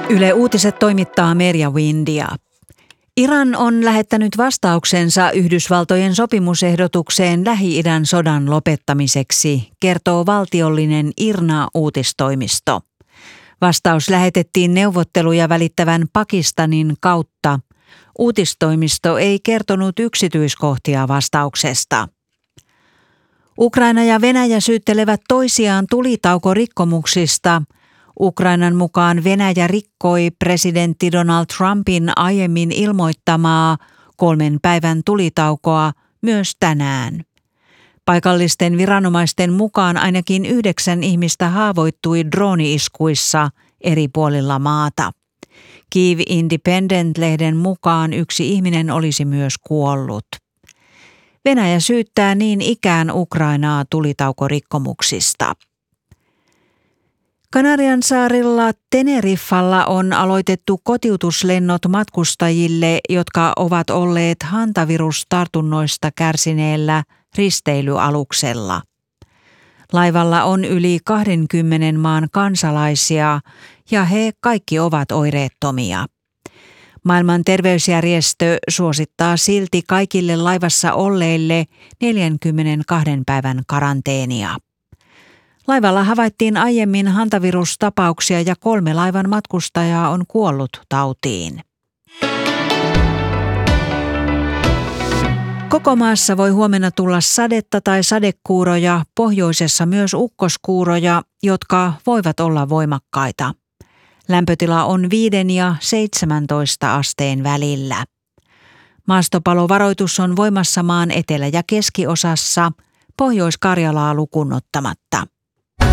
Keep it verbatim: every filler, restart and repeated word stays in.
Yle Uutiset toimittaa Merja Windia. Iran on lähettänyt vastauksensa Yhdysvaltojen sopimusehdotukseen Lähi-idän sodan lopettamiseksi, kertoo valtiollinen I R N A-uutistoimisto. Vastaus lähetettiin neuvotteluja välittävän Pakistanin kautta. Uutistoimisto ei kertonut yksityiskohtia vastauksesta. Ukraina ja Venäjä syyttelevät toisiaan tulitaukorikkomuksista. Ukrainan mukaan Venäjä rikkoi presidentti Donald Trumpin aiemmin ilmoittamaa kolmen päivän tulitaukoa myös tänään. Paikallisten viranomaisten mukaan ainakin yhdeksän ihmistä haavoittui drooni-iskuissa eri puolilla maata. Kyiv Independent-lehden mukaan yksi ihminen olisi myös kuollut. Venäjä syyttää niin ikään Ukrainaa tulitaukorikkomuksista. Kanarian saarilla Teneriffalla on aloitettu kotiutuslennot matkustajille, jotka ovat olleet hantavirustartunnoista kärsineellä risteilyaluksella. Laivalla on yli kaksikymmentä maan kansalaisia ja he kaikki ovat oireettomia. Maailman terveysjärjestö suosittaa silti kaikille laivassa olleille neljänkymmenenkahden päivän karanteenia. Laivalla havaittiin aiemmin hantavirustapauksia ja kolme laivan matkustajaa on kuollut tautiin. Koko maassa voi huomenna tulla sadetta tai sadekuuroja, pohjoisessa myös ukkoskuuroja, jotka voivat olla voimakkaita. Lämpötila on viiden ja seitsemäntoista asteen välillä. Maastopalovaroitus on voimassa maan etelä- ja keskiosassa, Pohjois-Karjalaa lukuun ottamatta.